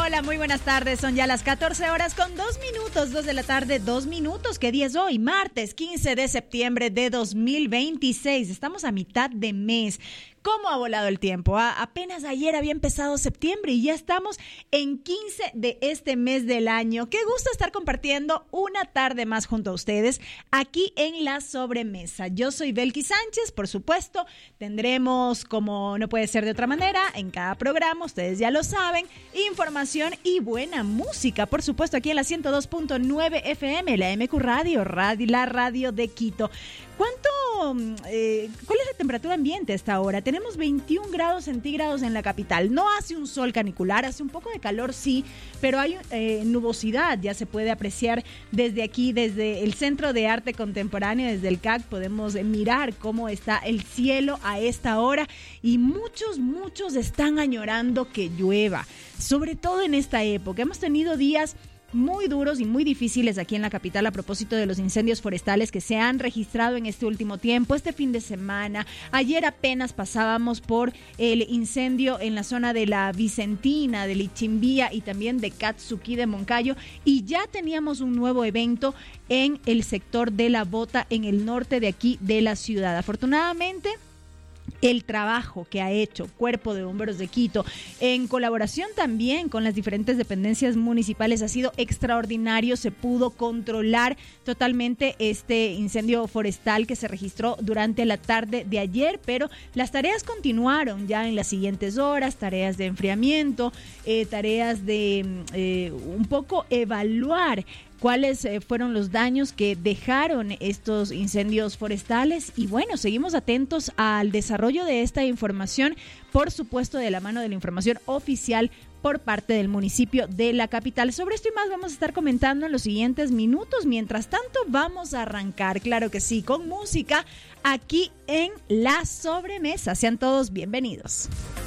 Hola, muy buenas tardes. Son ya las 14 horas con 2 minutos, 2 de la tarde, 2 minutos. ¿Qué día es hoy? Martes 15 de septiembre de 2026. Estamos a mitad de mes. ¿Cómo ha volado el tiempo? Apenas ayer había empezado septiembre y ya estamos en 15 de este mes del año. Qué gusto estar compartiendo una tarde más junto a ustedes aquí en La Sobremesa. Yo soy Belkis Sánchez, por supuesto. Tendremos, como no puede ser de otra manera, en cada programa, ustedes ya lo saben, información y buena música. Por supuesto, aquí en la 102.9 FM, la MQ Radio, la radio de Quito. ¿Cuál es la temperatura ambiente a esta hora? Tenemos 21 grados centígrados en la capital. No hace un sol canicular, hace un poco de calor, sí, pero hay nubosidad. Ya se puede apreciar desde aquí, desde el Centro de Arte Contemporáneo, desde el CAC, podemos mirar cómo está el cielo a esta hora y muchos están añorando que llueva, sobre todo en esta época. Hemos tenido días muy duros y muy difíciles aquí en la capital a propósito de los incendios forestales que se han registrado en este último tiempo, este fin de semana. Ayer apenas pasábamos por el incendio en la zona de la Vicentina, de Lichimbía y también de Katsuki de Moncayo, y ya teníamos un nuevo evento en el sector de La Bota, en el norte de aquí de la ciudad. Afortunadamente, el trabajo que ha hecho Cuerpo de Bomberos de Quito, en colaboración también con las diferentes dependencias municipales, ha sido extraordinario. Se pudo controlar totalmente este incendio forestal que se registró durante la tarde de ayer, pero las tareas continuaron ya en las siguientes horas, tareas de enfriamiento, tareas de un poco evaluar cuáles fueron los daños que dejaron estos incendios forestales. Y bueno, seguimos atentos al desarrollo de esta información, por supuesto de la mano de la información oficial por parte del municipio de la capital. Sobre esto y más vamos a estar comentando en los siguientes minutos. Mientras tanto, vamos a arrancar, claro que sí, con música aquí en La Sobremesa. Sean todos bienvenidos.